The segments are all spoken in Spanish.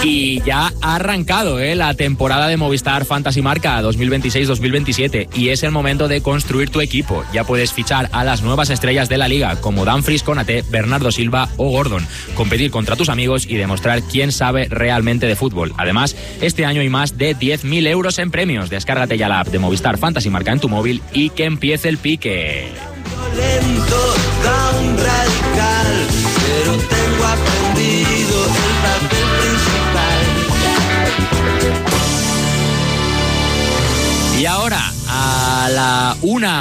Y ya ha arrancado la temporada de Movistar Fantasy Marca 2026-2027 y es el momento de construir tu equipo. Ya puedes fichar a las nuevas estrellas de la liga como Dumfries, Konaté, Bernardo Silva o Gordon, competir contra tus amigos y demostrar quién sabe realmente de fútbol. Además, este año hay más de 10.000 euros en premios. Descárgate ya la app de Movistar Fantasy Marca en tu móvil y que empiece el pique. Violento, tan radical, pero tengo aprendido el papel principal. Y ahora, a la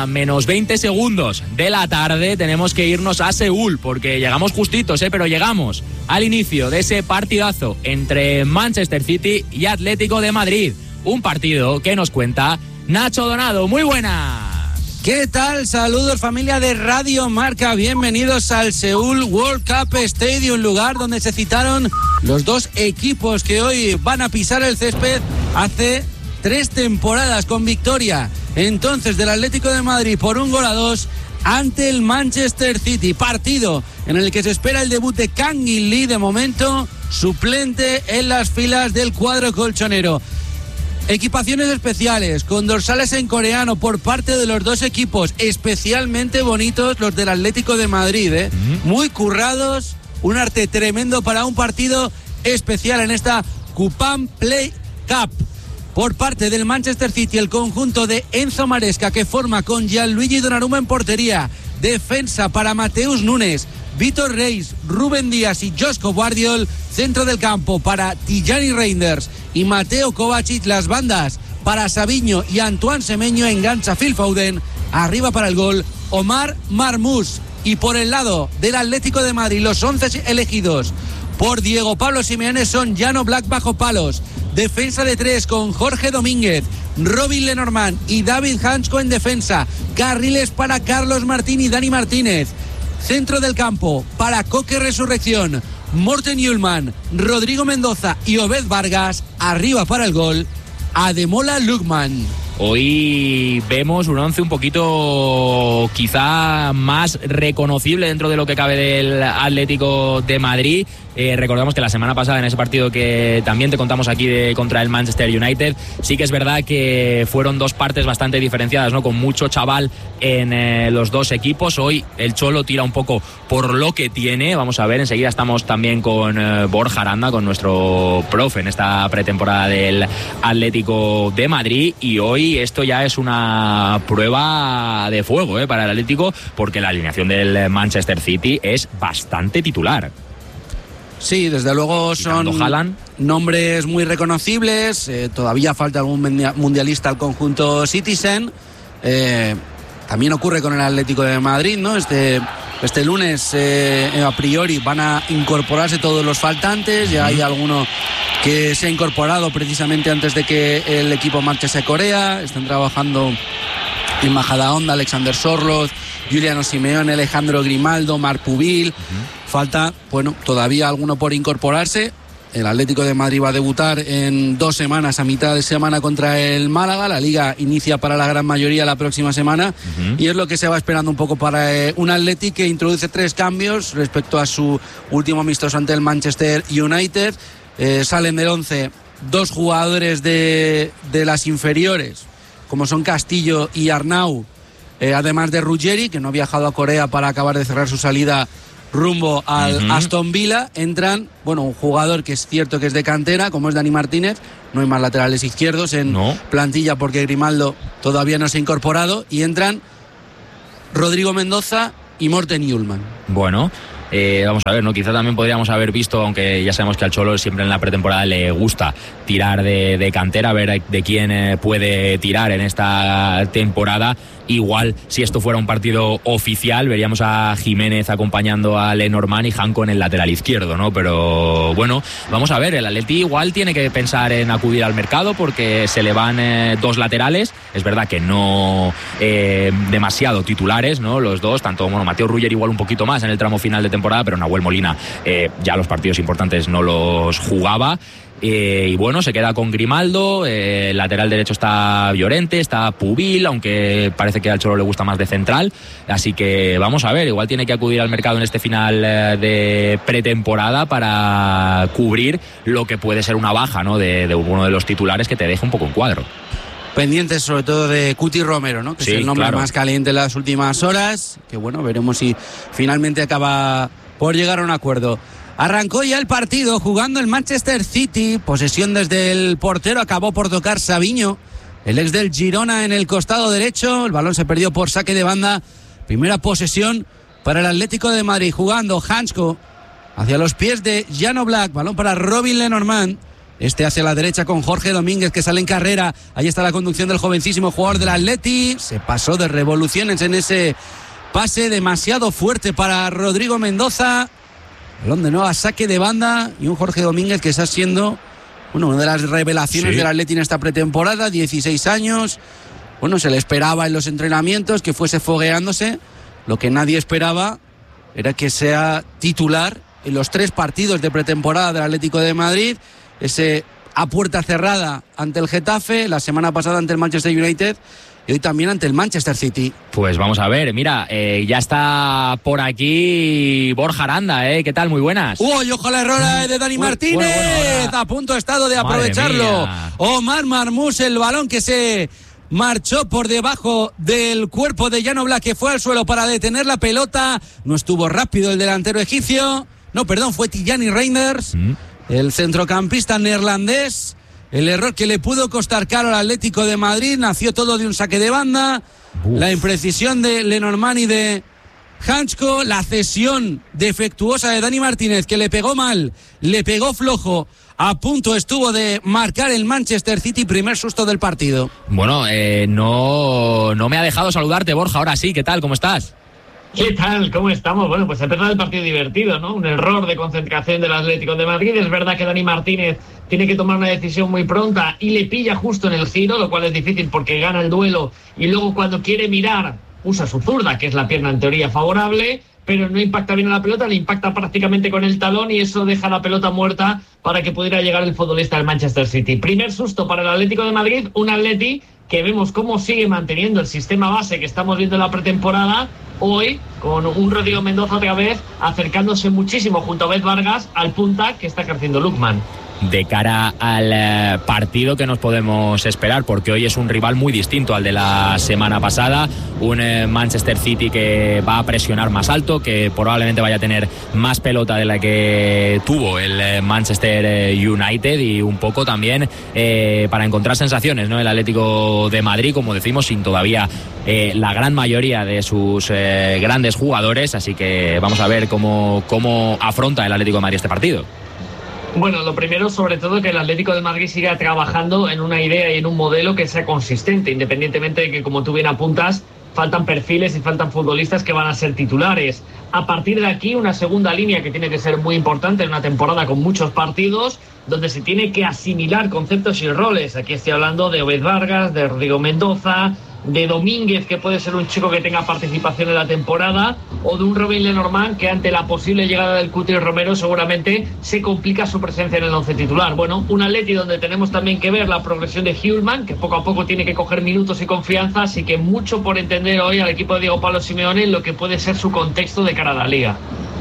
1:20 de la tarde, tenemos que irnos a Seúl, porque llegamos justitos, pero llegamos al inicio de ese partidazo entre Manchester City y Atlético de Madrid. Un partido que nos cuenta Nacho Donado. ¡Muy buenas! ¿Qué tal? Saludos, familia de Radio Marca. Bienvenidos al Seúl World Cup Stadium, lugar donde se citaron los dos equipos que hoy van a pisar el césped hace 3 temporadas, con victoria entonces del Atlético de Madrid por 1-2 ante el Manchester City. Partido en el que se espera el debut de Kang In Lee, de momento suplente en las filas del cuadro colchonero. Equipaciones especiales con dorsales en coreano por parte de los dos equipos, especialmente bonitos los del Atlético de Madrid, muy currados, un arte tremendo para un partido especial en esta Coupang Play Cup. Por parte del Manchester City, el conjunto de Enzo Maresca, que forma con Gianluigi Donnarumma en portería, defensa para Mateus Nunes, Vitor Reis, Rúben Díaz y Joško Gvardiol, centro del campo para Tijani Reinders y Mateo Kovacic, las bandas para Savinho y Antoine Semenyo, engancha Phil Foden, arriba para el gol Omar Marmoush. Y por el lado del Atlético de Madrid, los 11 elegidos por Diego Pablo Simeone son Jan Oblak bajo palos, defensa de 3 con Jorge Domínguez, Robin Lenormand y David Hansko en defensa, carriles para Carlos Martín y Dani Martínez, centro del campo para Coque Resurrección, Morten Hjulmand, Rodrigo Mendoza y Obed Vargas, arriba para el gol Ademola Lookman. Hoy vemos un once un poquito quizá más reconocible dentro de lo que cabe del Atlético de Madrid. Recordamos que la semana pasada, en ese partido que también te contamos aquí contra el Manchester United, sí que es verdad que fueron dos partes bastante diferenciadas, ¿no? Con mucho chaval en los dos equipos. Hoy el Cholo tira un poco por lo que tiene. Vamos a ver, enseguida estamos también con Borja Aranda, con nuestro profe en esta pretemporada del Atlético de Madrid. Y hoy esto ya es una prueba de fuego para el Atlético, porque la alineación del Manchester City es bastante titular. Sí, desde luego son nombres muy reconocibles. Todavía falta algún mundialista al conjunto Citizen. También ocurre con el Atlético de Madrid, ¿no? Este lunes a priori van a incorporarse todos los faltantes. Ya hay alguno que se ha incorporado precisamente antes de que el equipo marchase a Corea. Están trabajando en Majadahonda, Alexander Sorloth, Giuliano Simeone, Alejandro Grimaldo, Marc Pubil. Falta, todavía alguno por incorporarse. El Atlético de Madrid va a debutar en 2 semanas, a mitad de semana, contra el Málaga. La Liga inicia para la gran mayoría la próxima semana. Y es lo que se va esperando un poco para un Atlético que introduce 3 cambios respecto a su último amistoso ante el Manchester United. Salen del 11 2 jugadores de las inferiores, como son Castillo y Arnau, además de Ruggeri, que no ha viajado a Corea para acabar de cerrar su salida rumbo al Aston Villa. Entran, un jugador que es cierto que es de cantera, como es Dani Martínez. No hay más laterales izquierdos en plantilla porque Grimaldo todavía no se ha incorporado. Y entran Rodrigo Mendoza y Morten Hjulmand. Vamos a ver, ¿no? Quizá también podríamos haber visto, aunque ya sabemos que al Cholo siempre en la pretemporada le gusta tirar de cantera, ver de quién puede tirar en esta temporada. Igual, si esto fuera un partido oficial, veríamos a Jiménez acompañando a Lenormand y Hanko en el lateral izquierdo, ¿no? Pero vamos a ver, el Atleti igual tiene que pensar en acudir al mercado porque se le van 2 laterales. Es verdad que no demasiado titulares, ¿no? Los dos, tanto Mateo Ruggeri igual un poquito más en el tramo final de temporada, pero Nahuel Molina ya los partidos importantes no los jugaba. Y bueno, se queda con Grimaldo, el lateral derecho está Llorente, está Pubil, aunque parece que al Cholo le gusta más de central, así que vamos a ver, igual tiene que acudir al mercado en este final de pretemporada para cubrir lo que puede ser una baja, ¿no?, de uno de los titulares que te deje un poco en cuadro. Pendientes sobre todo de Cuti Romero, ¿no?, que sí, es el nombre más caliente en las últimas horas, que bueno, veremos si finalmente acaba por llegar a un acuerdo. Arrancó ya el partido jugando el Manchester City, posesión desde el portero, acabó por tocar Savinho, el ex del Girona, en el costado derecho, el balón se perdió por saque de banda, primera posesión para el Atlético de Madrid, jugando Hansko hacia los pies de Jan Oblak, balón para Robin Lenormand, este hacia la derecha con Jorge Domínguez que sale en carrera, ahí está la conducción del jovencísimo jugador del Atleti, se pasó de revoluciones en ese pase demasiado fuerte para Rodrigo Mendoza. Balón de nuevo a saque de banda y un Jorge Domínguez que está siendo una de las revelaciones del Atleti en esta pretemporada, 16 años. Bueno, se le esperaba en los entrenamientos que fuese fogueándose. Lo que nadie esperaba era que sea titular en los 3 partidos de pretemporada del Atlético de Madrid. Ese a puerta cerrada ante el Getafe, la semana pasada ante el Manchester United y hoy también ante el Manchester City. Pues vamos a ver, mira, ya está por aquí Borja Aranda, ¿eh? ¿Qué tal? Muy buenas. ¡Uy, ojo a la errora de Dani Martínez! A punto ha estado de aprovecharlo. Omar Marmús, el balón que se marchó por debajo del cuerpo de Jan Oblak, que fue al suelo para detener la pelota. No estuvo rápido el delantero egipcio. No, perdón, fue Tijani Reinders, el centrocampista neerlandés. El error que le pudo costar caro al Atlético de Madrid, nació todo de un saque de banda. La imprecisión de Lenormand y de Hansko, la cesión defectuosa de Dani Martínez, que le pegó mal, le pegó flojo. A punto estuvo de marcar el Manchester City, primer susto del partido. Bueno, no me ha dejado saludarte, Borja, ahora sí, ¿qué tal? ¿Cómo estás? ¿Qué tal? ¿Cómo estamos? Bueno, pues ha empezado el partido divertido, ¿no? Un error de concentración del Atlético de Madrid. Es verdad que Dani Martínez tiene que tomar una decisión muy pronta y le pilla justo en el giro, lo cual es difícil porque gana el duelo y luego cuando quiere mirar usa su zurda, que es la pierna en teoría favorable, pero no impacta bien a la pelota, le impacta prácticamente con el talón y eso deja la pelota muerta para que pudiera llegar el futbolista del Manchester City. Primer susto para el Atlético de Madrid, un Atleti que vemos cómo sigue manteniendo el sistema base que estamos viendo en la pretemporada, hoy con un Rodrigo Mendoza otra vez acercándose muchísimo junto a Beth Vargas al punta que está ejerciendo Lookman. De cara al partido que nos podemos esperar, porque hoy es un rival muy distinto al de la semana pasada, un Manchester City que va a presionar más alto, que probablemente vaya a tener más pelota de la que tuvo el Manchester United y un poco también para encontrar sensaciones, ¿no? El Atlético de Madrid, como decimos, sin todavía la gran mayoría de sus grandes jugadores, así que vamos a ver cómo afronta el Atlético de Madrid este partido. Bueno, lo primero, sobre todo, que el Atlético de Madrid siga trabajando en una idea y en un modelo que sea consistente, independientemente de que, como tú bien apuntas, faltan perfiles y faltan futbolistas que van a ser titulares. A partir de aquí, una segunda línea que tiene que ser muy importante en una temporada con muchos partidos, donde se tiene que asimilar conceptos y roles. Aquí estoy hablando de Obed Vargas, de Rodrigo Mendoza, de Domínguez, que puede ser un chico que tenga participación en la temporada, o de un Robin Lenormand que ante la posible llegada del Cuti Romero seguramente se complica su presencia en el once titular. Bueno, un Atleti donde tenemos también que ver la progresión de Hjulmand, que poco a poco tiene que coger minutos y confianza, así que mucho por entender hoy al equipo de Diego Pablo Simeone en lo que puede ser su contexto de cara a la Liga.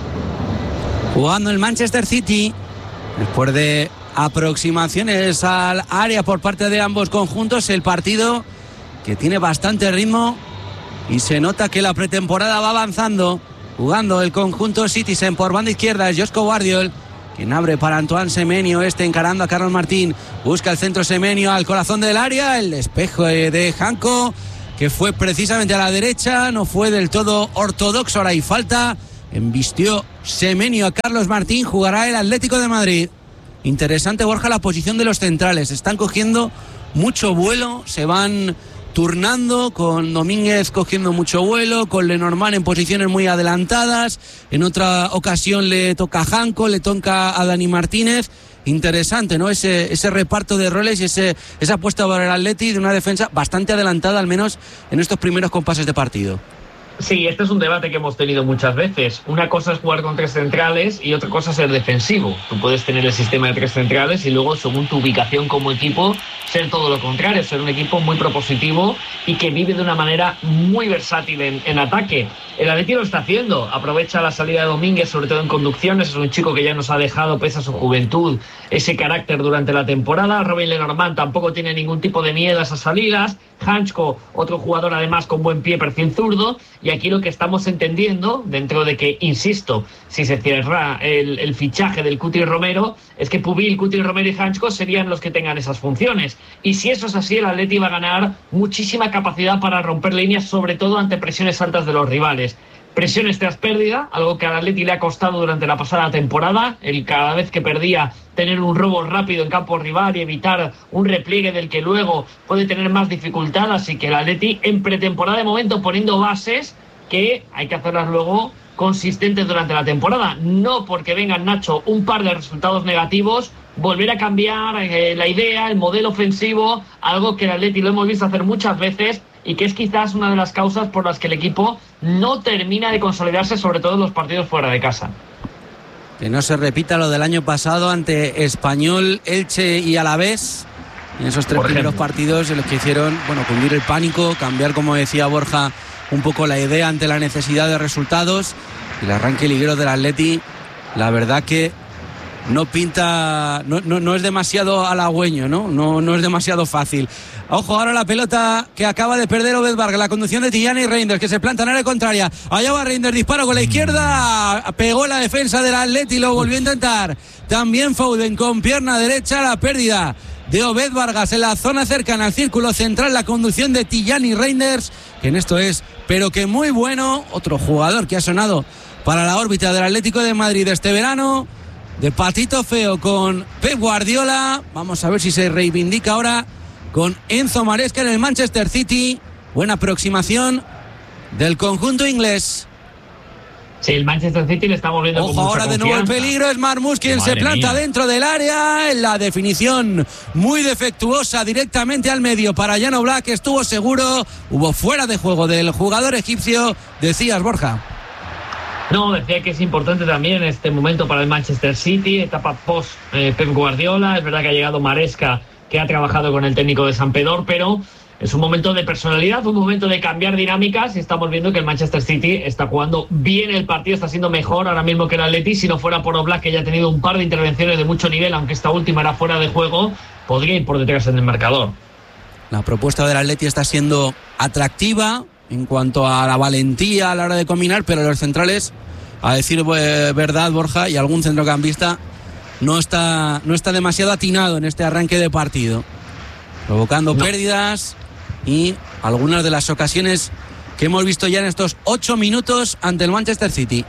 Jugando el Manchester City, después de aproximaciones al área por parte de ambos conjuntos, el partido que tiene bastante ritmo y se nota que la pretemporada va avanzando, jugando el conjunto Citizen por banda izquierda, es Josko Guardiol, quien abre para Antoine Semenyo, encarando a Carlos Martín, busca el centro Semenyo al corazón del área, el despejo de Hanko, que fue precisamente a la derecha, no fue del todo ortodoxo, ahora hay falta, embistió Semenyo a Carlos Martín, jugará el Atlético de Madrid. Interesante, Borja, la posición de los centrales, están cogiendo mucho vuelo, se van turnando, con Domínguez cogiendo mucho vuelo, con Lenormand en posiciones muy adelantadas, en otra ocasión le toca a Hanko, le toca a Dani Martínez. Interesante, ¿no? Ese reparto de roles y esa apuesta por el Atleti de una defensa bastante adelantada, al menos en estos primeros compases de partido. Sí, este es un debate que hemos tenido muchas veces. Una cosa es jugar con 3 centrales y otra cosa es ser defensivo. Tú puedes tener el sistema de 3 centrales y luego, según tu ubicación como equipo, ser todo lo contrario, ser un equipo muy propositivo y que vive de una manera muy versátil en ataque. El Atleti lo está haciendo, aprovecha la salida de Domínguez, sobre todo en conducciones, es un chico que ya nos ha dejado, pese a su juventud, ese carácter durante la temporada. Robin Lenormand tampoco tiene ningún tipo de miedo a esas salidas. Hanchko, otro jugador además con buen pie, perfil zurdo, y aquí lo que estamos entendiendo, dentro de que, insisto, si se cierra el fichaje del Cuti Romero, es que Pubil, Cuti Romero y Hanchko serían los que tengan esas funciones. Y si eso es así, el Atleti va a ganar muchísima capacidad para romper líneas, sobre todo ante presiones altas de los rivales. Presiones tras pérdida, algo que al Atleti le ha costado durante la pasada temporada, el cada vez que perdía tener un robo rápido en campo rival y evitar un repliegue del que luego puede tener más dificultad, así que el Atleti en pretemporada de momento poniendo bases que hay que hacerlas luego consistentes durante la temporada, no porque vengan, Nacho, un par de resultados negativos, volver a cambiar la idea, el modelo ofensivo, algo que el Atleti lo hemos visto hacer muchas veces y que es quizás una de las causas por las que el equipo no termina de consolidarse, sobre todo en los partidos fuera de casa. Que no se repita lo del año pasado ante Español, Elche y Alavés, en esos 3 primeros partidos en los que hicieron, cundir el pánico, cambiar, como decía Borja, un poco la idea ante la necesidad de resultados. Y el arranque liguero del Atleti, la verdad que no pinta, no es demasiado halagüeño, no es demasiado fácil. Ojo, ahora la pelota que acaba de perder Obed Vargas, la conducción de Tijani Reinders, que se planta en área contraria. Allá va Reinders, disparo con la izquierda, pegó la defensa del Atleti, lo volvió a intentar. También Foden con pierna derecha, la pérdida de Obed Vargas en la zona cercana al círculo central, la conducción de Tijani Reinders, que en esto es, pero que muy bueno. Otro jugador que ha sonado para la órbita del Atlético de Madrid este verano, de patito feo con Pep Guardiola. Vamos a ver si se reivindica ahora con Enzo Maresca en el Manchester City. Buena aproximación del conjunto inglés. Sí, el Manchester City le estamos viendo. Ojo, ahora de nuevo el peligro, es Marmoush quien se planta dentro del área. En la definición muy defectuosa directamente al medio para Jan Oblak, estuvo seguro. Hubo fuera de juego del jugador egipcio. Decías, Borja. No, decía que es importante también este momento para el Manchester City, etapa post Pep Guardiola. Es verdad que ha llegado Maresca, que ha trabajado con el técnico de Sampdoria, pero es un momento de personalidad, un momento de cambiar dinámicas, y estamos viendo que el Manchester City está jugando bien el partido, está siendo mejor ahora mismo que el Atleti. Si no fuera por Oblak, que ya ha tenido un par de intervenciones de mucho nivel, aunque esta última era fuera de juego, podría ir por detrás en el marcador. La propuesta del Atleti está siendo atractiva en cuanto a la valentía a la hora de combinar, pero los centrales, a decir verdad, Borja, y algún centrocampista no está demasiado atinado en este arranque de partido, provocando pérdidas y algunas de las ocasiones que hemos visto ya en estos 8 minutos ante el Manchester City.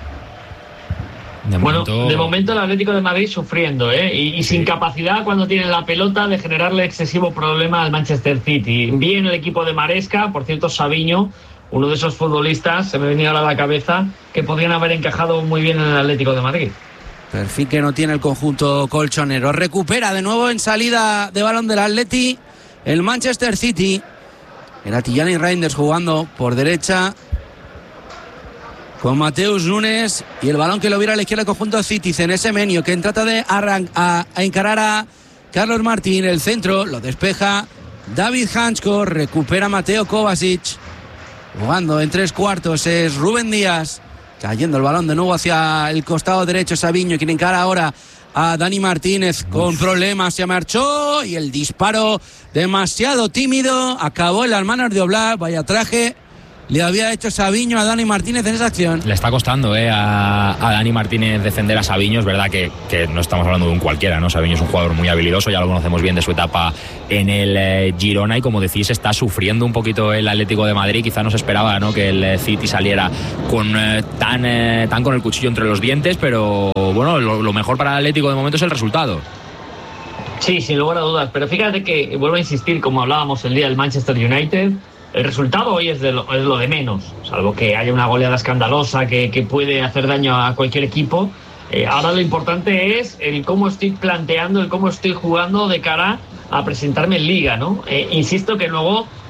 De momento el Atlético de Madrid sufriendo, y sin capacidad cuando tiene la pelota de generarle excesivo problema al Manchester City. Bien el equipo de Maresca, por cierto, Savinho, uno de esos futbolistas, se me venía ahora a la cabeza, que podrían haber encajado muy bien en el Atlético de Madrid. Perfil que no tiene el conjunto colchonero. Recupera de nuevo en salida de balón del Atleti el Manchester City. Era Tijani Reinders jugando por derecha con Mateus Nunes, y el balón que lo viera a la izquierda el conjunto Citizen, ese Menio que trata de a encarar a Carlos Martín. El centro lo despeja David Hanchko, recupera Mateo Kovacic. Jugando en 3/4 es Rubén Díaz, cayendo el balón de nuevo hacia el costado derecho. Savinho, quien encara ahora a Dani Martínez con problemas, se marchó, y el disparo demasiado tímido, acabó en las manos de Oblak. Vaya traje le había hecho Savinho a Dani Martínez en esa acción. Le está costando a Dani Martínez defender a Savinho. Es verdad que no estamos hablando de un cualquiera, ¿no? Savinho es un jugador muy habilidoso, ya lo conocemos bien de su etapa en el Girona, y como decís, está sufriendo un poquito el Atlético de Madrid. Quizá no se esperaba, ¿no?, que el City saliera con tan con el cuchillo entre los dientes, pero bueno, lo mejor para el Atlético de momento es el resultado. Sí, sin lugar a dudas, pero fíjate que, vuelvo a insistir, como hablábamos el día del Manchester United, el resultado hoy es lo de menos, salvo que haya una goleada escandalosa que puede hacer daño a cualquier equipo. Ahora lo importante es el cómo estoy planteando, el cómo estoy jugando de cara a presentarme en Liga, ¿no? Insisto que luego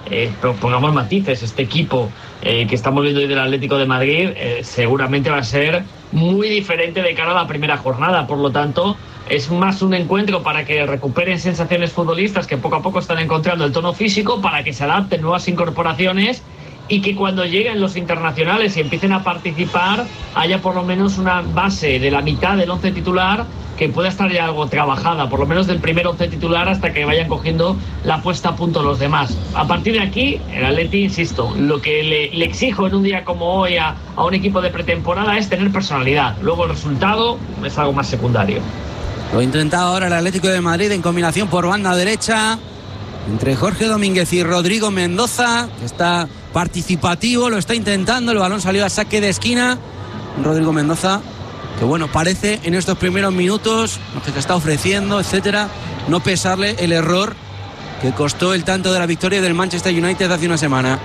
pero pongamos matices, este equipo que estamos viendo hoy del Atlético de Madrid seguramente va a ser muy diferente de cara a la primera jornada. Por lo tanto, es más un encuentro para que recuperen sensaciones futbolistas que poco a poco están encontrando el tono físico, para que se adapten nuevas incorporaciones y que cuando lleguen los internacionales y empiecen a participar haya por lo menos una base de la mitad del once titular que pueda estar ya algo trabajada, por lo menos del primer once titular, hasta que vayan cogiendo la puesta a punto los demás. A partir de aquí, el Atleti, insisto, lo que le exijo en un día como hoy a un equipo de pretemporada es tener personalidad. Luego el resultado es algo más secundario. Lo ha intentado ahora el Atlético de Madrid en combinación por banda derecha entre Jorge Domínguez y Rodrigo Mendoza, que está participativo, lo está intentando. El balón salió a saque de esquina. Rodrigo Mendoza, que bueno, parece en estos primeros minutos, lo que se está ofreciendo, etcétera, no pesarle el error que costó el tanto de la victoria del Manchester United hace una semana.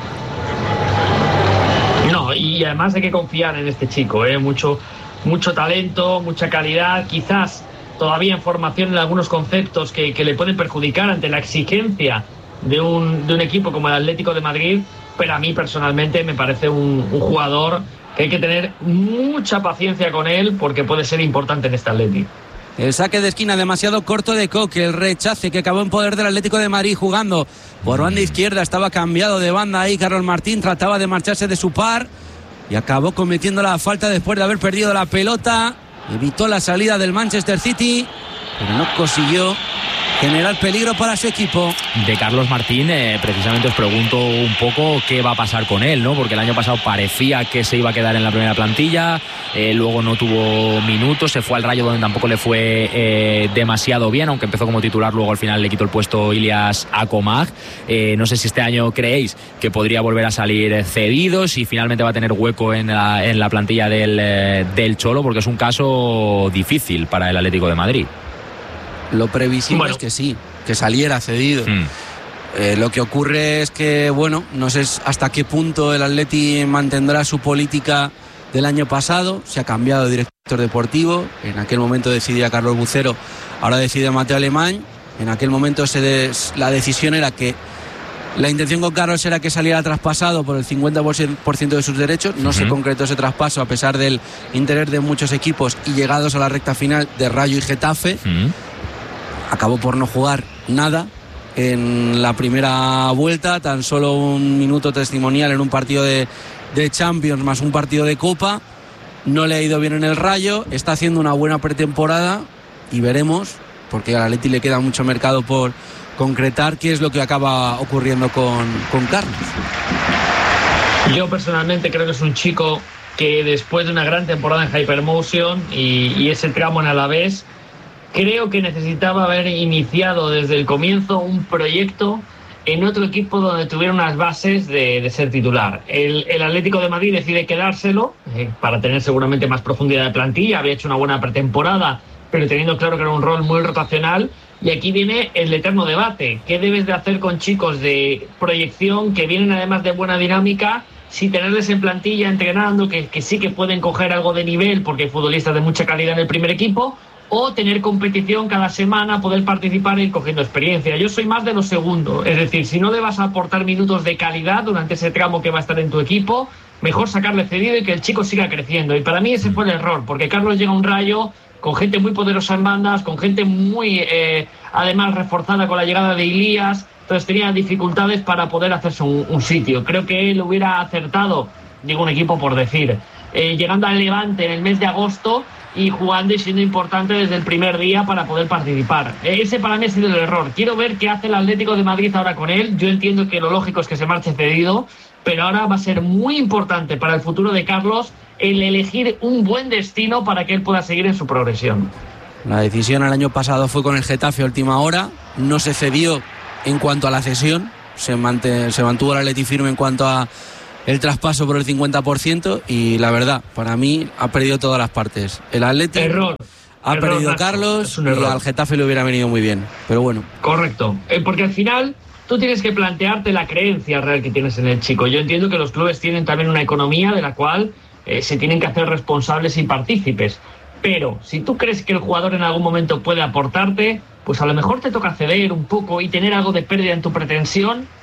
No, y además hay que confiar en este chico, mucho talento, mucha calidad, quizás todavía en formación en algunos conceptos que le pueden perjudicar ante la exigencia de un equipo como el Atlético de Madrid, pero a mí personalmente me parece un jugador que hay que tener mucha paciencia con él, porque puede ser importante en este Atlético. El saque de esquina demasiado corto de Coque, el rechace que acabó en poder del Atlético de Madrid jugando por banda izquierda, estaba cambiado de banda ahí, Carlos Martín trataba de marcharse de su par y acabó cometiendo la falta después de haber perdido la pelota. Evitó la salida del Manchester City, pero no consiguió generar peligro para su equipo. De Carlos Martín, precisamente os pregunto un poco qué va a pasar con él, ¿no? Porque el año pasado parecía que se iba a quedar en la primera plantilla, luego no tuvo minutos, se fue al Rayo, donde tampoco le fue demasiado bien, aunque empezó como titular, luego al final le quitó el puesto Ilias Akomag. No sé si este año creéis que podría volver a salir cedido, si finalmente va a tener hueco en la plantilla del Cholo, porque es un caso difícil para el Atlético de Madrid. Lo previsible es que sí, que saliera cedido. Lo que ocurre es que, bueno, no sé hasta qué punto el Atleti mantendrá su política del año pasado. Se ha cambiado de director deportivo. En aquel momento decidía Carlos Bucero, ahora decide Mateo Alemán. En aquel momento la decisión era que la intención con Carlos era que saliera traspasado por el 50% de sus derechos. No se concretó ese traspaso a pesar del interés de muchos equipos y llegados a la recta final de Rayo y Getafe. Acabó por no jugar nada en la primera vuelta, tan solo un minuto testimonial en un partido de Champions más un partido de Copa. No le ha ido bien en el Rayo, está haciendo una buena pretemporada y veremos, porque al Atleti le queda mucho mercado por concretar, qué es lo que acaba ocurriendo con Carlos. Yo personalmente creo que es un chico que después de una gran temporada en Hypermotion y ese tramo en Alavés, creo que necesitaba haber iniciado desde el comienzo un proyecto en otro equipo donde tuviera unas bases de ser titular. El Atlético de Madrid decide quedárselo para tener seguramente más profundidad de plantilla. Había hecho una buena pretemporada, pero teniendo claro que era un rol muy rotacional. Y aquí viene el eterno debate. ¿Qué debes de hacer con chicos de proyección que vienen además de buena dinámica, si tenerles en plantilla entrenando, que sí que pueden coger algo de nivel porque hay futbolistas de mucha calidad en el primer equipo, o tener competición cada semana, poder participar e ir cogiendo experiencia? Yo soy más de lo segundo, es decir, si no le vas a aportar minutos de calidad durante ese tramo que va a estar en tu equipo, mejor sacarle cedido y que el chico siga creciendo. Y para mí ese fue el error, porque Carlos llega a un Rayo con gente muy poderosa en bandas, con gente muy además reforzada con la llegada de Ilias, entonces tenía dificultades para poder hacerse un sitio. Creo que él hubiera acertado, digo un equipo por decir, llegando al Levante en el mes de agosto y jugando y siendo importante desde el primer día para poder participar. Ese para mí ha sido el error. Quiero ver qué hace el Atlético de Madrid ahora con él. Yo entiendo que lo lógico es que se marche cedido, pero ahora va a ser muy importante para el futuro de Carlos el elegir un buen destino para que él pueda seguir en su progresión. La decisión el año pasado fue con el Getafe a última hora, no se cedió en cuanto a la cesión, se mantuvo el Atleti firme en cuanto a el traspaso por el 50%, y la verdad, para mí ha perdido todas las partes. El Atleti ha perdido Carlos y al Getafe le hubiera venido muy bien, pero bueno. Correcto, porque al final tú tienes que plantearte la creencia real que tienes en el chico. Yo entiendo que los clubes tienen también una economía de la cual se tienen que hacer responsables y partícipes, pero si tú crees que el jugador en algún momento puede aportarte, pues a lo mejor te toca ceder un poco y tener algo de pérdida en tu pretensión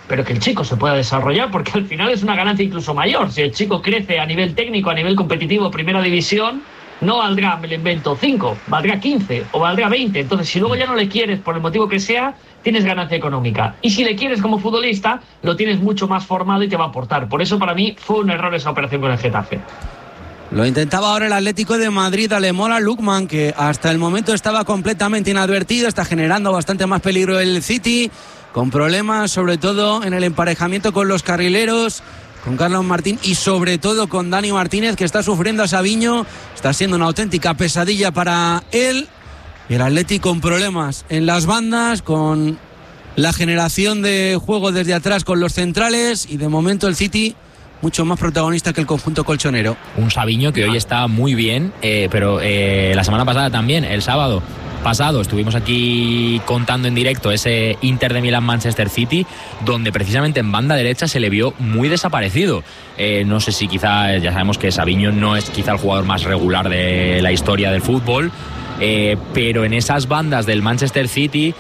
pero que el chico se pueda desarrollar, porque al final es una ganancia incluso mayor. Si el chico crece a nivel técnico, a nivel competitivo, primera división, no valdrá, me lo invento, 5, valdrá 15 o valdrá 20. Entonces, si luego ya no le quieres por el motivo que sea, tienes ganancia económica. Y si le quieres como futbolista, lo tienes mucho más formado y te va a aportar. Por eso, para mí, fue un error esa operación con el Getafe. Lo intentaba ahora el Atlético de Madrid, Alemola Lukman, que hasta el momento estaba completamente inadvertido, está generando bastante más peligro el City, con problemas sobre todo en el emparejamiento con los carrileros, con Carlos Martín y sobre todo con Dani Martínez, que está sufriendo a Savinho. Está siendo una auténtica pesadilla para él. Y el Atlético con problemas en las bandas, con la generación de juego desde atrás con los centrales, y de momento el City mucho más protagonista que el conjunto colchonero. Un Savinho que hoy está muy bien, pero la semana pasada también, el sábado pasado, estuvimos aquí contando en directo ese Inter de Milán-Manchester City, donde precisamente en banda derecha se le vio muy desaparecido. No sé si quizá, ya sabemos que Savinho no es quizá el jugador más regular de la historia del fútbol, pero en esas bandas del Manchester City,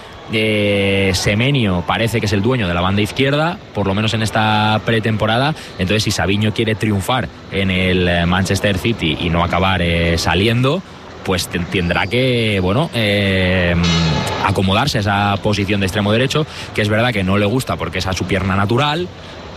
Semenyo parece que es el dueño de la banda izquierda, por lo menos en esta pretemporada. Entonces, si Savinho quiere triunfar en el Manchester City y no acabar saliendo, pues tendrá que, acomodarse a esa posición de extremo derecho, que es verdad que no le gusta porque es a su pierna natural,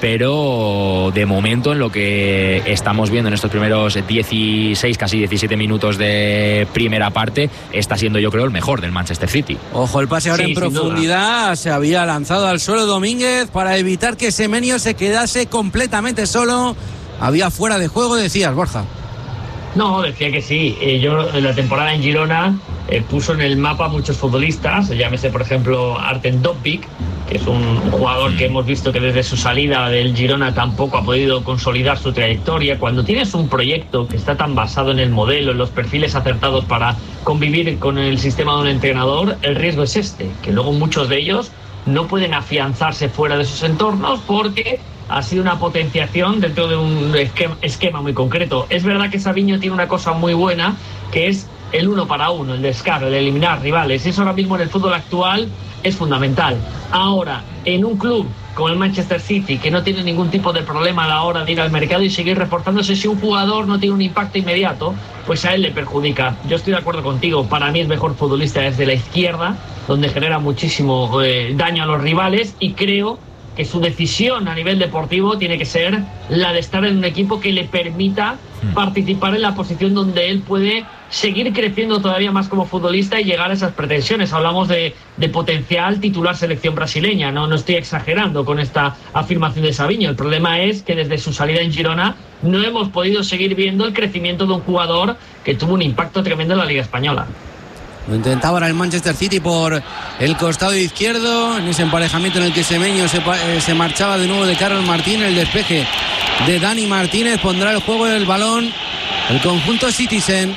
pero de momento en lo que estamos viendo en estos primeros 16, casi 17 minutos de primera parte, está siendo, yo creo, el mejor del Manchester City. Ojo, el pase ahora en profundidad, se había lanzado al suelo Domínguez para evitar que Semenyo se quedase completamente solo. Había fuera de juego, decías, Borja. No, decía que sí. Yo en la temporada en Girona puso en el mapa muchos futbolistas, llámese por ejemplo Artem Dopik, que es un jugador que hemos visto que desde su salida del Girona tampoco ha podido consolidar su trayectoria. Cuando tienes un proyecto que está tan basado en el modelo, en los perfiles acertados para convivir con el sistema de un entrenador, el riesgo es que luego muchos de ellos no pueden afianzarse fuera de sus entornos porque ha sido una potenciación dentro de un esquema muy concreto. Es verdad que Savinho tiene una cosa muy buena, que es el 1 para 1, el descaro, el eliminar rivales. Eso ahora mismo en el fútbol actual es fundamental. Ahora, en un club como el Manchester City, que no tiene ningún tipo de problema a la hora de ir al mercado y seguir reforzándose, si un jugador no tiene un impacto inmediato, pues a él le perjudica. Yo estoy de acuerdo contigo, para mí es mejor futbolista desde la izquierda, donde genera muchísimo daño a los rivales, y creo que su decisión a nivel deportivo tiene que ser la de estar en un equipo que le permita participar en la posición donde él puede seguir creciendo todavía más como futbolista y llegar a esas pretensiones. Hablamos de potencial titular selección brasileña, no estoy exagerando con esta afirmación de Savinho. El problema es que desde su salida en Girona no hemos podido seguir viendo el crecimiento de un jugador que tuvo un impacto tremendo en la Liga Española. Lo intentaba ahora el Manchester City por el costado izquierdo, en ese emparejamiento en el que Semenyo se marchaba de nuevo de Carlos Martín. El despeje de Dani Martínez pondrá el juego del balón el conjunto Citizen.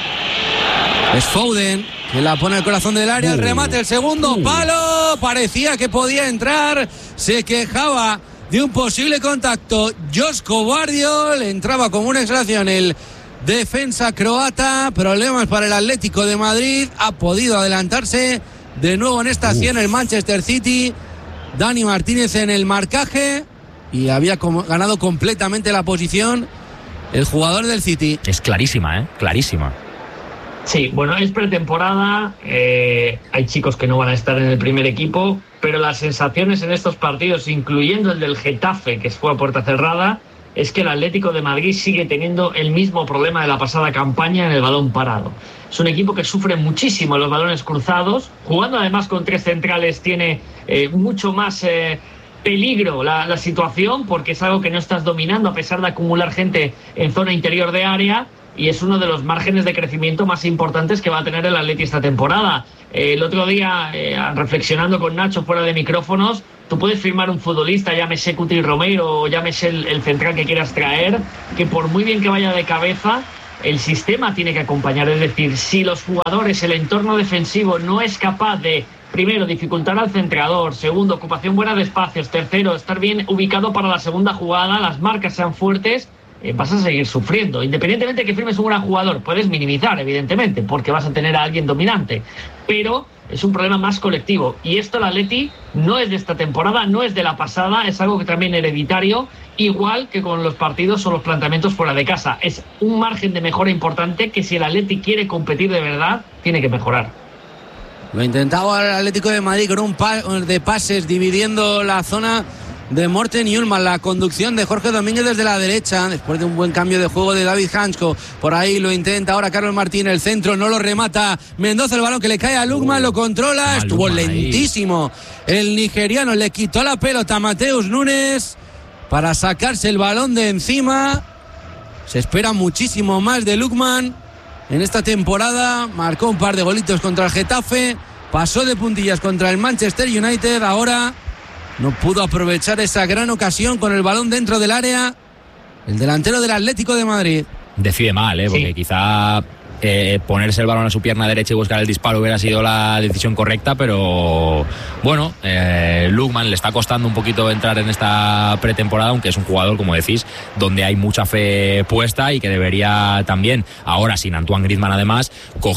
Es Foden, que la pone al corazón del área, el remate, el segundo palo, parecía que podía entrar, se quejaba de un posible contacto Josko Gvardiol, entraba como una extracción el defensa croata. Problemas para el Atlético de Madrid, ha podido adelantarse de nuevo en esta acción el Manchester City. Dani Martínez en el marcaje y había ganado completamente la posición el jugador del City. Es clarísima, clarísima. Sí, bueno, es pretemporada, hay chicos que no van a estar en el primer equipo, pero las sensaciones en estos partidos, incluyendo el del Getafe, que fue a puerta cerrada, es que el Atlético de Madrid sigue teniendo el mismo problema de la pasada campaña en el balón parado. Es un equipo que sufre muchísimo los balones cruzados, jugando además con tres centrales tiene mucho más peligro la situación, porque es algo que no estás dominando a pesar de acumular gente en zona interior de área, y es uno de los márgenes de crecimiento más importantes que va a tener el Atleti esta temporada. El otro día, reflexionando con Nacho fuera de micrófonos, tú puedes firmar un futbolista, llámese Cuti Romero o llámese el central que quieras traer, que por muy bien que vaya de cabeza, el sistema tiene que acompañar. Es decir, si los jugadores, el entorno defensivo no es capaz de, primero, dificultar al centrador, segundo, ocupación buena de espacios, tercero, estar bien ubicado para la segunda jugada, las marcas sean fuertes, vas a seguir sufriendo. Independientemente de que firmes un gran jugador, puedes minimizar, evidentemente, porque vas a tener a alguien dominante, pero es un problema más colectivo. Y esto el Atleti no es de esta temporada, no es de la pasada, es algo que también es hereditario, igual que con los partidos o los planteamientos fuera de casa. Es un margen de mejora importante que si el Atleti quiere competir de verdad, tiene que mejorar. Lo intentaba el Atlético de Madrid con un par de pases dividiendo la zona de Morten Hjulmand, la conducción de Jorge Domínguez desde la derecha, después de un buen cambio de juego de David Hansko. Por ahí lo intenta ahora Carlos Martín, el centro, no lo remata Mendoza, el balón que le cae a Lukman, lo controla, estuvo lentísimo el nigeriano, le quitó la pelota a Mateus Nunes para sacarse el balón de encima. Se espera muchísimo más de Lukman en esta temporada, marcó un par de golitos contra el Getafe, pasó de puntillas contra el Manchester United, ahora no pudo aprovechar esa gran ocasión con el balón dentro del área el delantero del Atlético de Madrid. Decide mal, porque quizá ponerse el balón a su pierna derecha y buscar el disparo hubiera sido la decisión correcta, pero bueno, Lukman le está costando un poquito entrar en esta pretemporada, aunque es un jugador, como decís, donde hay mucha fe puesta y que debería también, ahora sin Antoine Griezmann además,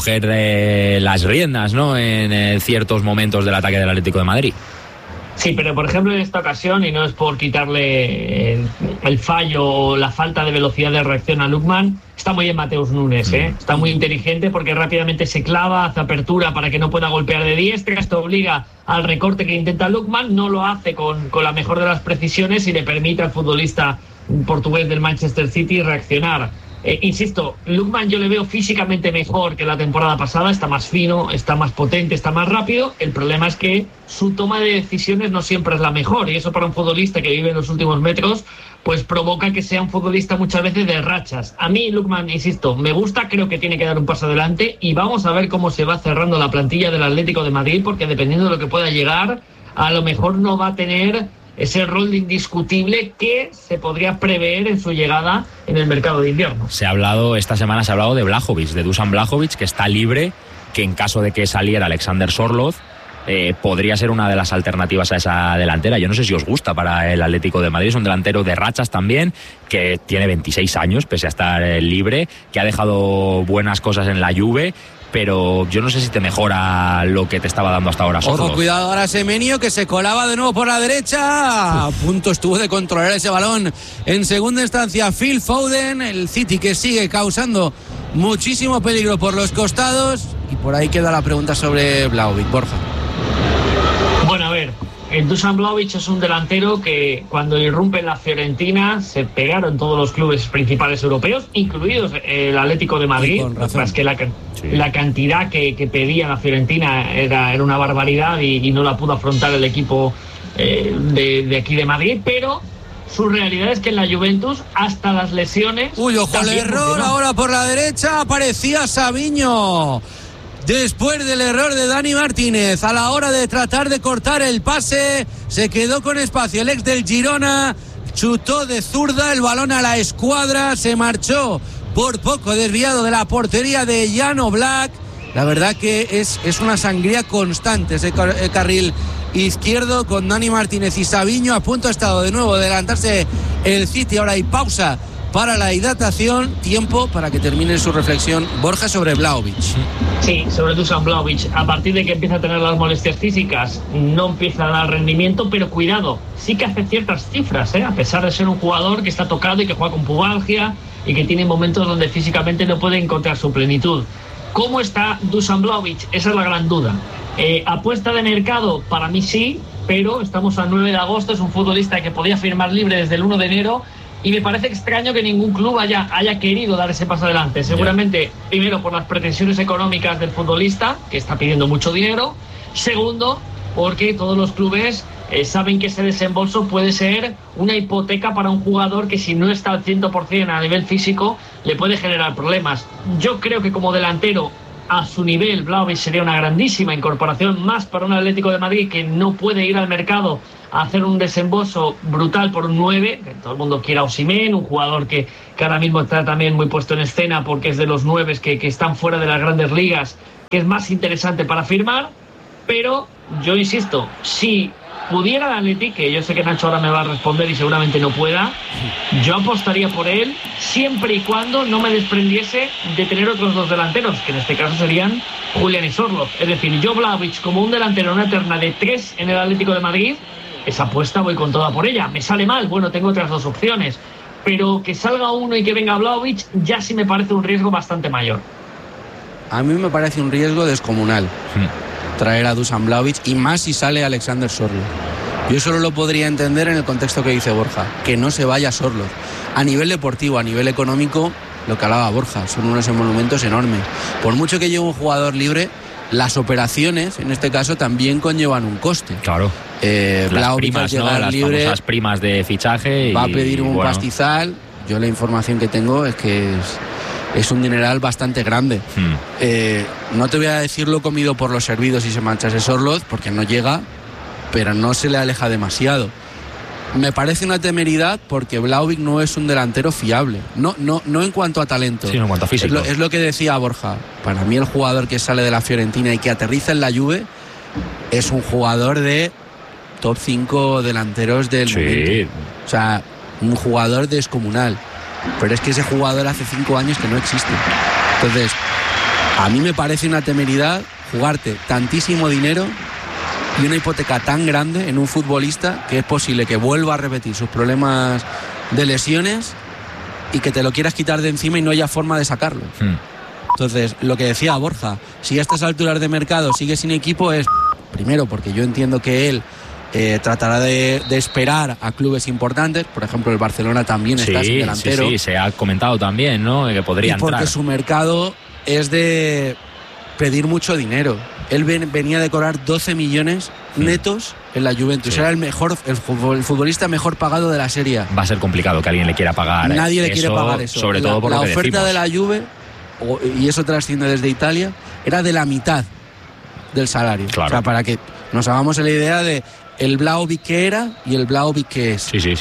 coger las riendas, ¿no?, en ciertos momentos del ataque del Atlético de Madrid. Sí, pero por ejemplo en esta ocasión, y no es por quitarle el fallo o la falta de velocidad de reacción a Lukman, está muy bien Mateus Nunes, está muy inteligente porque rápidamente se clava, hace apertura para que no pueda golpear de diestra, esto obliga al recorte que intenta Lukman, no lo hace con la mejor de las precisiones y le permite al futbolista portugués del Manchester City reaccionar. Insisto, Lukman yo le veo físicamente mejor que la temporada pasada, está más fino, está más potente, está más rápido. El problema es que su toma de decisiones no siempre es la mejor y eso para un futbolista que vive en los últimos metros pues provoca que sea un futbolista muchas veces de rachas. A mí Lukman, insisto, me gusta, creo que tiene que dar un paso adelante y vamos a ver cómo se va cerrando la plantilla del Atlético de Madrid, porque dependiendo de lo que pueda llegar, a lo mejor no va a tener ese rol indiscutible que se podría prever en su llegada en el mercado de invierno. Esta semana se ha hablado de Vlahovic, de Dusan Vlahovic, que está libre, que en caso de que saliera Alexander Sorloth, podría ser una de las alternativas a esa delantera. Yo no sé si os gusta para el Atlético de Madrid, es un delantero de rachas también, que tiene 26 años, pese a estar libre, que ha dejado buenas cosas en la Juve, pero yo no sé si te mejora lo que te estaba dando hasta ahora. Ojo, cuidado ahora Semenyo, que se colaba de nuevo por la derecha. A punto estuvo de controlar ese balón en segunda instancia Phil Foden. El City que sigue causando muchísimo peligro por los costados. Y por ahí queda la pregunta sobre Vlahovic. Borja. Bueno, a ver, el Dusan Vlahovic es un delantero que cuando irrumpe en la Fiorentina se pegaron todos los clubes principales europeos, incluidos el Atlético de Madrid. Es que la cantidad que pedía la Fiorentina era una barbaridad y no la pudo afrontar el equipo de aquí de Madrid, pero su realidad es que en la Juventus hasta las lesiones... Uy, ojo al error, ahora por la derecha aparecía Savinho. Después del error de Dani Martínez, a la hora de tratar de cortar el pase, se quedó con espacio el ex del Girona, chutó de zurda, el balón a la escuadra, se marchó por poco desviado de la portería de Jan Oblak. La verdad que es una sangría constante ese carril izquierdo con Dani Martínez y Savinho. A punto ha estado de nuevo de adelantarse el City. Ahora hay pausa para la hidratación, tiempo para que termine su reflexión Borja sobre Vlahovic. Sí, sobre Dusan Vlahovic, a partir de que empieza a tener las molestias físicas no empieza a dar rendimiento, pero cuidado, sí que hace ciertas cifras, a pesar de ser un jugador que está tocado y que juega con pubalgia y que tiene momentos donde físicamente no puede encontrar su plenitud. ¿Cómo está Dusan Vlahovic? Esa es la gran duda. Apuesta de mercado, para mí sí, pero estamos a 9 de agosto, es un futbolista que podía firmar libre desde el 1 de enero y me parece extraño que ningún club haya querido dar ese paso adelante. Seguramente, primero, por las pretensiones económicas del futbolista, que está pidiendo mucho dinero. Segundo, porque todos los clubes saben que ese desembolso puede ser una hipoteca para un jugador que si no está al 100% a nivel físico, le puede generar problemas. Yo creo que como delantero, a su nivel, Vlahovic sería una grandísima incorporación, más para un Atlético de Madrid que no puede ir al mercado a hacer un desembolso brutal por un 9, que todo el mundo quiere a Osimhen, un jugador que ahora mismo está también muy puesto en escena porque es de los 9 que están fuera de las grandes ligas, que es más interesante para firmar. Pero yo insisto, si pudiera el Athletic, que yo sé que Nacho ahora me va a responder y seguramente no pueda, yo apostaría por él siempre y cuando no me desprendiese de tener otros dos delanteros, que en este caso serían Julián y Sorloth. Es decir, yo Vlahovic como un delantero, una terna de 3 en el Atlético de Madrid, esa apuesta voy con toda por ella. Me sale mal, bueno, tengo otras dos opciones, pero que salga uno y que venga Vlahovic ya sí me parece un riesgo bastante mayor. A mí me parece un riesgo descomunal traer a Dusan Vlahovic, y más si sale Alexander Sorloth. Yo solo lo podría entender en el contexto que dice Borja, que no se vaya Sorloth. A nivel deportivo, a nivel económico, lo que hablaba Borja, son unos emolumentos enormes. Por mucho que lleve un jugador libre, las operaciones, en este caso, también conllevan un coste. Claro. Las primas, ¿no? Las famosas primas de fichaje. Va a pedir un pastizal. Yo la información que tengo es que es un dineral bastante grande. No te voy a decir lo comido por los servidos si se manchase Sorloth, porque no llega, pero no se le aleja demasiado. Me parece una temeridad porque Vlahovic no es un delantero fiable. No en cuanto a talento. Sí, en cuanto a físico. Es lo que decía Borja. Para mí el jugador que sale de la Fiorentina y que aterriza en la Juve es un jugador de top 5 delanteros del momento. O sea, un jugador descomunal. Pero es que ese jugador hace 5 años que no existe. Entonces, a mí me parece una temeridad jugarte tantísimo dinero y una hipoteca tan grande en un futbolista que es posible que vuelva a repetir sus problemas de lesiones y que te lo quieras quitar de encima y no haya forma de sacarlo. Entonces, lo que decía Borja, si a estas alturas de mercado sigue sin equipo es, primero, porque yo entiendo que él tratará de esperar a clubes importantes. Por ejemplo, el Barcelona también está sin delantero. Sí, se ha comentado también, ¿no?, que podría entrar. Porque su mercado es de pedir mucho dinero. Él venía de cobrar 12 millones netos en la Juventus. Era el futbolista mejor pagado de la Serie A. Va a ser complicado que alguien le quiera pagar. Nadie le quiere pagar eso. Sobre todo por lo que la oferta de la Juve, y eso trasciende desde Italia, era de la mitad del salario. Claro. O sea, para que nos hagamos la idea de el Vlahovic que era y el Vlahovic que es. Sí.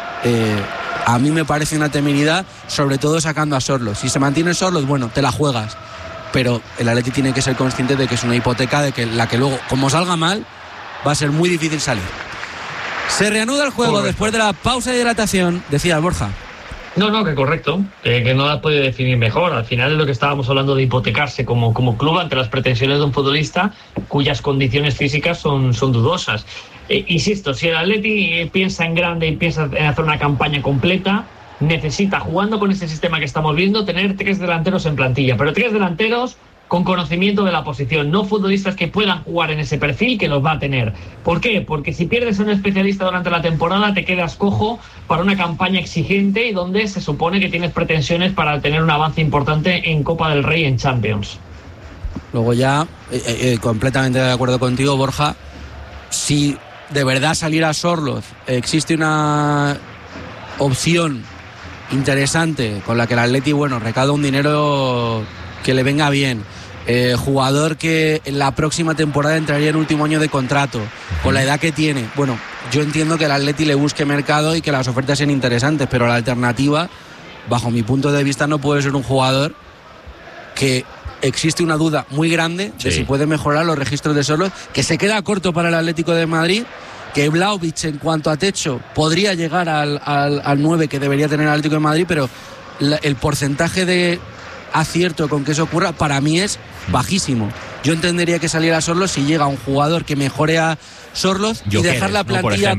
A mí me parece una temeridad, sobre todo sacando a Sorloth. Si se mantiene Sorloth, bueno, te la juegas. Pero el Atleti tiene que ser consciente de que es una hipoteca, de que la que luego, como salga mal, va a ser muy difícil salir. Se reanuda el juego después de la pausa de hidratación, decía Borja. No, que correcto, que no la puede definir mejor. Al final es lo que estábamos hablando de hipotecarse como club ante las pretensiones de un futbolista cuyas condiciones físicas son dudosas. Insisto, si el Atleti piensa en grande y piensa en hacer una campaña completa, necesita, jugando con este sistema que estamos viendo, tener 3 delanteros en plantilla, pero 3 delanteros con conocimiento de la posición, no futbolistas que puedan jugar en ese perfil, que los va a tener. ¿Por qué? Porque si pierdes a un especialista durante la temporada, te quedas cojo para una campaña exigente y donde se supone que tienes pretensiones para tener un avance importante en Copa del Rey y en Champions. Luego ya, completamente de acuerdo contigo, Borja, si de verdad saliera Sorloth, existe una opción interesante con la que el Atleti, recauda un dinero que le venga bien, jugador que en la próxima temporada entraría en último año de contrato, con la edad que tiene. Yo entiendo que el Atleti le busque mercado y que las ofertas sean interesantes, pero la alternativa, bajo mi punto de vista, no puede ser un jugador que existe una duda muy grande de si puede mejorar los registros de Sorloth, que se queda corto para el Atlético de Madrid, que Vlahovic en cuanto a techo podría llegar al 9 que debería tener el Atlético de Madrid, pero el porcentaje de acierto con que eso ocurra para mí es bajísimo. Yo entendería que saliera Sorloth si llega un jugador que mejore a Sorloth y dejar la plantilla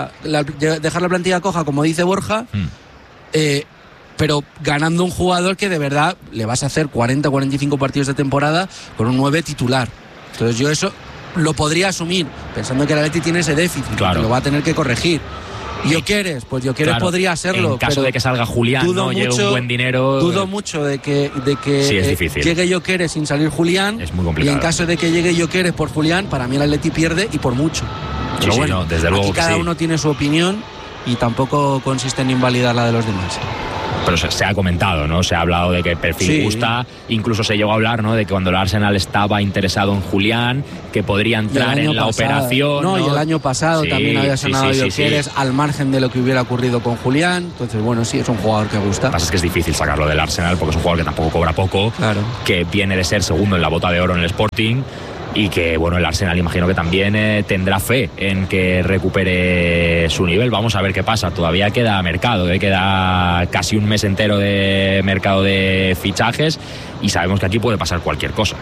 coja, como dice Borja, pero ganando un jugador que de verdad le vas a hacer 40-45 partidos de temporada con un 9 titular. Entonces yo eso lo podría asumir, pensando que el Atleti tiene ese déficit, que lo va a tener que corregir. Gyökeres, pues Gyökeres podría serlo. En caso de que salga Julián, lleve un buen dinero. Dudo mucho de que llegue Gyökeres sin salir Julián. Es muy complicado. Y en caso de que llegue Gyökeres por Julián, para mí el Atleti pierde y por mucho. Pero desde luego aquí cada uno tiene su opinión y tampoco consiste en invalidar la de los demás. Pero se ha comentado, ¿no? Se ha hablado de que el perfil gusta, incluso se llegó a hablar, ¿no?, de que cuando el Arsenal estaba interesado en Julián, que podría entrar en la operación. Y el año pasado también había sonado Gyökeres al margen de lo que hubiera ocurrido con Julián. Entonces, es un jugador que gusta. Lo que pasa es que es difícil sacarlo del Arsenal porque es un jugador que tampoco cobra poco, que viene de ser segundo en la bota de oro en el Sporting. y que bueno, el Arsenal imagino que también tendrá fe en que recupere su nivel. Vamos a ver qué pasa, todavía queda mercado, queda casi un mes entero de mercado de fichajes y sabemos que aquí puede pasar cualquier cosa.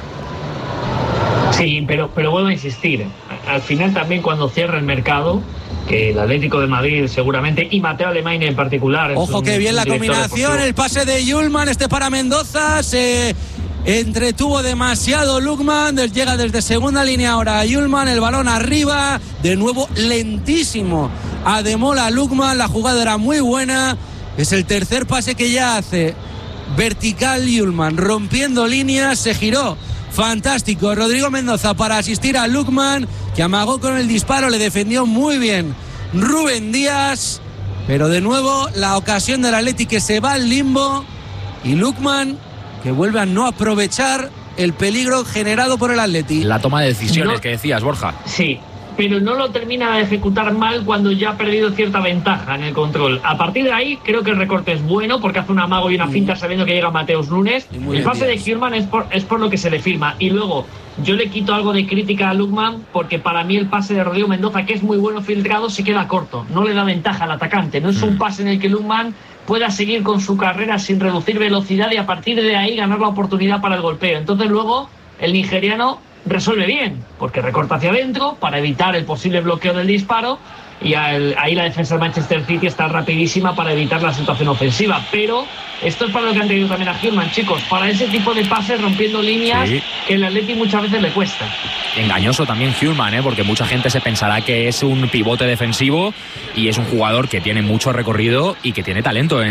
Sí, pero vuelvo a insistir, al final también cuando cierra el mercado, que el Atlético de Madrid seguramente, y Mateo Alemany en particular... Ojo, que bien la combinación, deportivo. El pase de Hjulmand, para Mendoza, se entretuvo demasiado Lookman, llega desde segunda línea ahora Hjulmand, el balón arriba, de nuevo lentísimo Ademola Lookman, la jugada era muy buena, es el tercer pase que ya hace, vertical Hjulmand, rompiendo líneas, se giró. Fantástico, Rodrigo Mendoza para asistir a Lookman, que amagó con el disparo, le defendió muy bien Rubén Díaz, pero de nuevo la ocasión del Atleti que se va al limbo y Lookman que vuelve a no aprovechar el peligro generado por el Atleti. La toma de decisiones que decías, Borja. Sí, pero no lo termina de ejecutar mal cuando ya ha perdido cierta ventaja en el control. A partir de ahí creo que el recorte es bueno porque hace un amago y una finta sabiendo que llega Mateus Nunes. El pase de Hjulmand es por lo que se le firma. Y luego yo le quito algo de crítica a Lookman porque para mí el pase de Rodrigo Mendoza, que es muy bueno filtrado, se queda corto. No le da ventaja al atacante. No es un pase en el que Lookman pueda seguir con su carrera sin reducir velocidad y a partir de ahí ganar la oportunidad para el golpeo. Entonces luego el nigeriano resuelve bien, porque recorta hacia adentro para evitar el posible bloqueo del disparo y ahí la defensa del Manchester City está rapidísima para evitar la situación ofensiva. Pero esto es para lo que han tenido también a Hjulmand, chicos, para ese tipo de pases rompiendo líneas que el Atleti muchas veces le cuesta. Engañoso también Hjulmand, porque mucha gente se pensará que es un pivote defensivo y es un jugador que tiene mucho recorrido y que tiene talento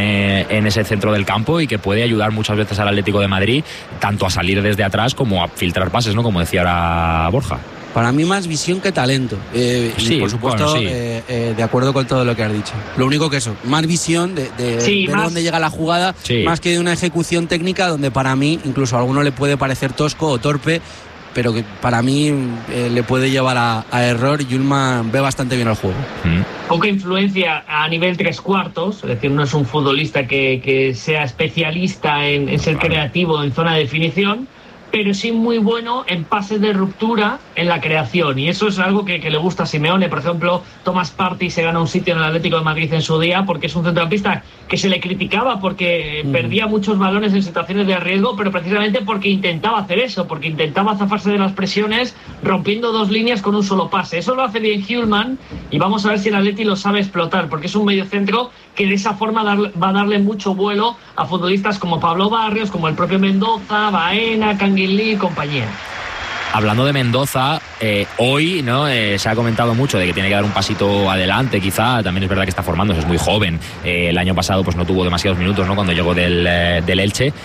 en ese centro del campo y que puede ayudar muchas veces al Atlético de Madrid tanto a salir desde atrás como a filtrar pases, ¿no? Como decía ahora Borja. Para mí más visión que talento. Sí, por supuesto, bueno, sí. De acuerdo con todo lo que has dicho. Lo único que eso, más visión de ver dónde llega la jugada, más que de una ejecución técnica donde para mí incluso a alguno le puede parecer tosco o torpe, pero que para mí le puede llevar a error. Y Hjulmand ve bastante bien el juego. Poca influencia a nivel 3/4, es decir, no es un futbolista que sea especialista en ser creativo en zona de definición, pero sí muy bueno en pases de ruptura en la creación, y eso es algo que le gusta a Simeone. Por ejemplo, Thomas Partey se gana un sitio en el Atlético de Madrid en su día porque es un centrocampista que se le criticaba porque perdía muchos balones en situaciones de riesgo, pero precisamente porque intentaba hacer eso, porque intentaba zafarse de las presiones rompiendo dos líneas con un solo pase. Eso lo hace bien Hjulmand y vamos a ver si el Atleti lo sabe explotar, porque es un mediocentro que de esa forma va a darle mucho vuelo a futbolistas como Pablo Barrios, como el propio Mendoza, Baena, Canguilí y compañía. Hablando de Mendoza, hoy no se ha comentado mucho de que tiene que dar un pasito adelante, quizá. También es verdad que está formándose, es muy joven. El año pasado pues no tuvo demasiados minutos, ¿no? Cuando llegó del Elche.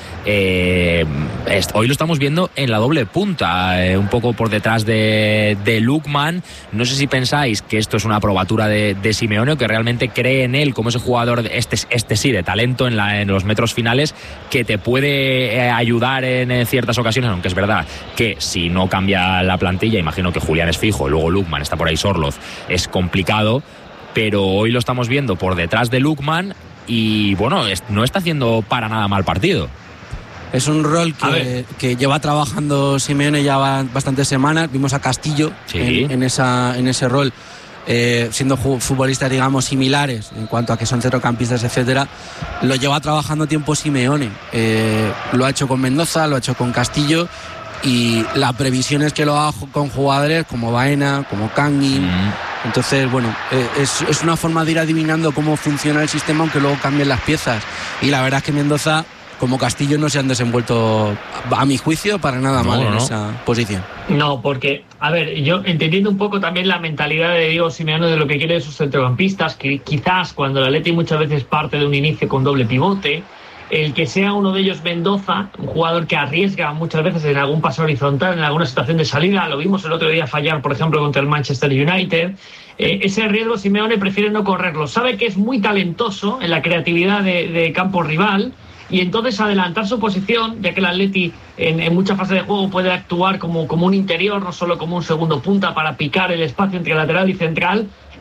Hoy lo estamos viendo en la doble punta, un poco por detrás de Lookman. No sé si pensáis que esto es una probatura de Simeone o que realmente cree en él como ese jugador, este sí, de talento en los metros finales, que te puede ayudar en ciertas ocasiones, aunque es verdad que si no cambia la plantilla, imagino que Julián es fijo, luego Lookman, está por ahí Sorloz, es complicado, pero hoy lo estamos viendo por detrás de Lookman y bueno, no está haciendo para nada mal partido. Es un rol que lleva trabajando Simeone ya bastantes semanas. Vimos a Castillo en ese rol, siendo futbolistas, digamos, similares en cuanto a que son centrocampistas, etcétera. Lo lleva trabajando tiempo Simeone. Lo ha hecho con Mendoza, lo ha hecho con Castillo, y la previsión es que lo haga con jugadores como Baena, como Kangin. Entonces, bueno, es una forma de ir adivinando cómo funciona el sistema, aunque luego cambien las piezas. Y la verdad es que Mendoza como Castillo no se han desenvuelto, a mi juicio, para nada mal en esa posición. No, porque, a ver, yo entendiendo un poco también la mentalidad de Diego Simeone de lo que quiere de sus centrocampistas, que quizás cuando el Atleti muchas veces parte de un inicio con doble pivote, el que sea uno de ellos Mendoza, un jugador que arriesga muchas veces en algún paso horizontal, en alguna situación de salida, lo vimos el otro día fallar, por ejemplo, contra el Manchester United. Ese riesgo Simeone prefiere no correrlo. Sabe que es muy talentoso en la creatividad de campo rival, y entonces adelantar su posición, ya que el Atleti en mucha fase de juego puede actuar como un interior, no solo como un segundo punta para picar el espacio entre lateral y central.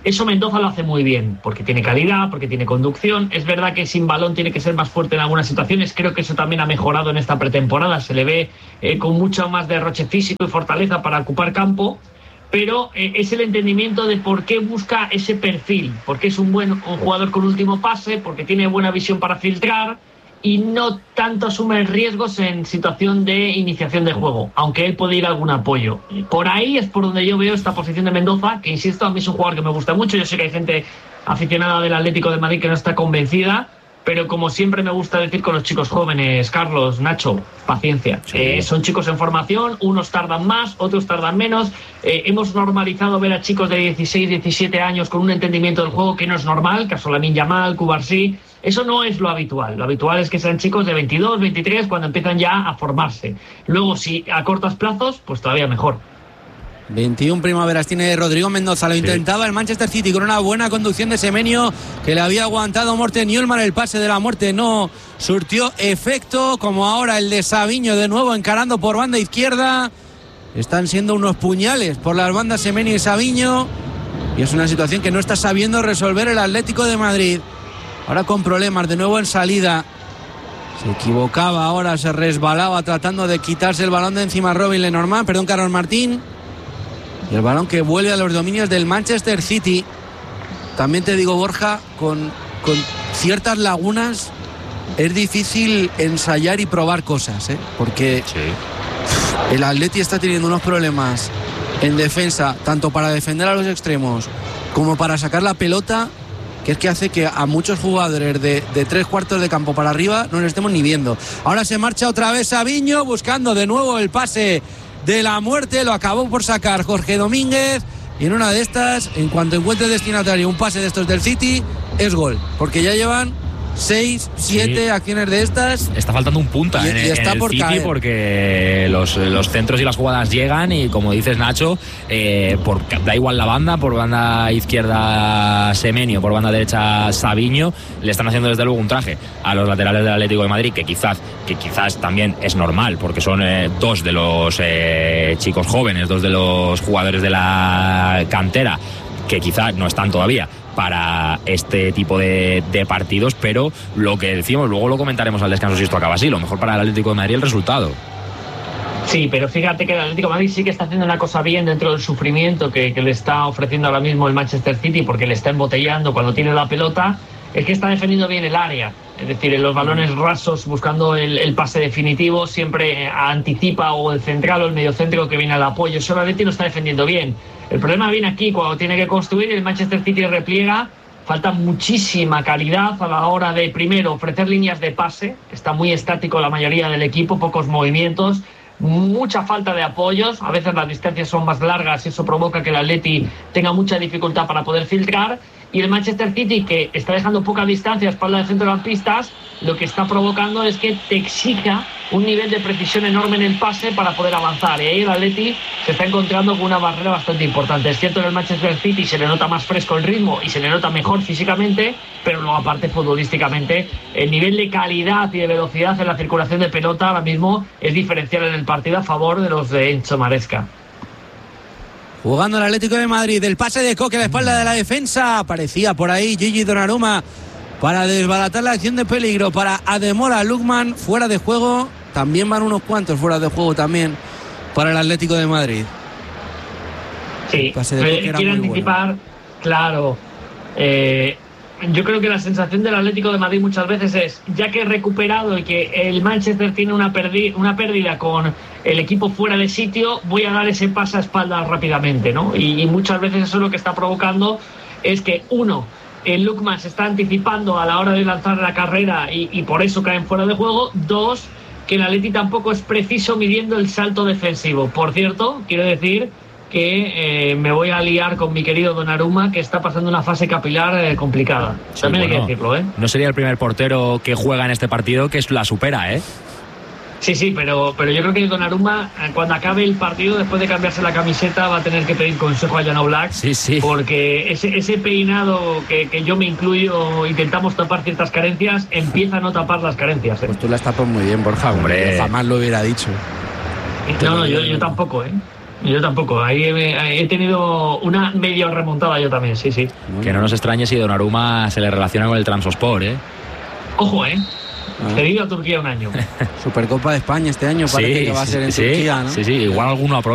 Eso Mendoza lo hace muy bien, porque tiene calidad, porque tiene conducción. Es verdad que sin balón tiene que ser más fuerte en algunas situaciones. Creo que eso también ha mejorado en esta pretemporada. Se le ve con mucho más derroche físico y fortaleza para ocupar campo. Pero es el entendimiento de por qué busca ese perfil, porque es un jugador con último pase, porque tiene buena visión para filtrar y no tanto asume riesgos en situación de iniciación de juego, aunque él puede ir a algún apoyo. Por ahí es por donde yo veo esta posición de Mendoza, que insisto, a mí es un jugador que me gusta mucho. Yo sé que hay gente aficionada del Atlético de Madrid que no está convencida, pero como siempre me gusta decir con los chicos jóvenes, Carlos, Nacho, paciencia. Sí. Son chicos en formación, unos tardan más, otros tardan menos. Hemos normalizado ver a chicos de 16, 17 años con un entendimiento del juego que no es normal, caso Lamine Yamal, Cubarsí. Eso no es lo habitual. Lo habitual es que sean chicos de 22, 23 cuando empiezan ya a formarse. Luego, si a cortos plazos, pues todavía mejor. 21 primaveras tiene Rodrigo Mendoza. Lo intentaba el Manchester City con una buena conducción de Semenyo, que le había aguantado Morten Hjulmar. El pase de la muerte no surtió efecto, como ahora el de Savinho de nuevo encarando por banda izquierda. Están siendo unos puñales por las bandas Semenyo y Savinho, y es una situación que no está sabiendo resolver el Atlético de Madrid. Ahora con problemas de nuevo en salida. Se equivocaba ahora, se resbalaba tratando de quitarse el balón de encima Robin Lenormand, Carlos Martín. Y el balón que vuelve a los dominios del Manchester City. También te digo, Borja, con ciertas lagunas es difícil ensayar y probar cosas, porque el Atleti está teniendo unos problemas en defensa, tanto para defender a los extremos como para sacar la pelota, que es que hace que a muchos jugadores de 3/4 de campo para arriba no les estemos ni viendo. Ahora se marcha otra vez Savinho, buscando de nuevo el pase de la muerte. Lo acabó por sacar Jorge Domínguez, y en una de estas, en cuanto encuentre destinatario un pase de estos del City, es gol, porque ya llevan 6, 7 acciones de estas. Está faltando un punta y en está el por City caer, porque los centros y las jugadas llegan, y como dices, Nacho, da igual la banda, por banda izquierda Semenyo, por banda derecha Savinho, le están haciendo desde luego un traje a los laterales del Atlético de Madrid, que quizás también es normal, porque son dos de los chicos jóvenes, dos de los jugadores de la cantera, que quizás no están todavía para este tipo de partidos, pero lo que decimos, luego lo comentaremos al descanso si esto acaba así, lo mejor para el Atlético de Madrid el resultado. Sí, pero fíjate que el Atlético de Madrid sí que está haciendo una cosa bien dentro del sufrimiento que le está ofreciendo ahora mismo el Manchester City, porque le está embotellando cuando tiene la pelota. Es que está defendiendo bien el área, es decir, en los balones rasos, buscando el pase definitivo, siempre anticipa o el central o el mediocentro que viene al apoyo. Eso el Atlético lo está defendiendo bien. El problema viene aquí cuando tiene que construir, el Manchester City repliega. Falta muchísima calidad a la hora de, primero, ofrecer líneas de pase. Está muy estático la mayoría del equipo, pocos movimientos, mucha falta de apoyos. A veces las distancias son más largas y eso provoca que el Atleti tenga mucha dificultad para poder filtrar. Y el Manchester City, que está dejando poca distancia a espalda de centrocampistas, lo que está provocando es que te exija un nivel de precisión enorme en el pase para poder avanzar. Y ahí el Atleti se está encontrando con una barrera bastante importante. Es cierto que el Manchester City se le nota más fresco el ritmo y se le nota mejor físicamente, pero luego aparte futbolísticamente el nivel de calidad y de velocidad en la circulación de pelota ahora mismo es diferencial en el partido a favor de los de Enzo Maresca. Jugando el Atlético de Madrid, el pase de Coque a la espalda de la defensa. Aparecía por ahí Gigi Donnarumma para desbaratar la acción de peligro para Ademola Lookman. Fuera de juego, también van unos cuantos fuera de juego también para el Atlético de Madrid. Sí, quiere anticipar, bueno. Claro. Yo creo que la sensación del Atlético de Madrid muchas veces es, ya que he recuperado y que el Manchester tiene una pérdida con el equipo fuera de sitio, voy a dar ese pase a espaldas rápidamente, ¿no? Y muchas veces eso lo que está provocando es que, uno, el Lookman se está anticipando a la hora de lanzar la carrera y por eso caen fuera de juego. Dos, que el Atleti tampoco es preciso midiendo el salto defensivo. Por cierto, quiero decir que me voy a liar con mi querido Donnarumma, que está pasando una fase capilar complicada. Sí, también hay que decirlo, ¿eh? No sería el primer portero que juega en este partido que la supera, ¿eh? Sí, pero yo creo que Donnarumma, cuando acabe el partido, después de cambiarse la camiseta, va a tener que pedir consejo a Jan Oblak. Sí. Porque ese peinado que yo me incluyo, intentamos tapar ciertas carencias, empieza a no tapar las carencias, ¿eh? Pues tú las tapas muy bien, Borja. Hombre, yo jamás lo hubiera dicho. No, yo tampoco, ¿eh? Yo tampoco, ahí he tenido una medio remontada yo también, sí. Que no nos extrañe si Donnarumma se le relaciona con el Trabzonspor, ¿eh? Ojo, cedido a Turquía un año. Supercopa de España este año parece que va a ser en Turquía, ¿no? Sí, igual alguno aprovecha.